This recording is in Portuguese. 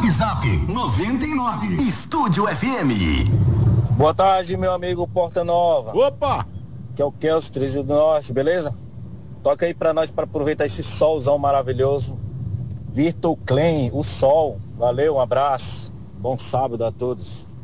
Zap 99. Estúdio FM. Boa tarde, meu amigo Porta Nova. Opa! Que é o Kelso, Trilho do Norte, beleza? Toca aí pra nós pra aproveitar esse solzão maravilhoso. Virtual Clean, o sol. Valeu, um abraço. Bom sábado a todos.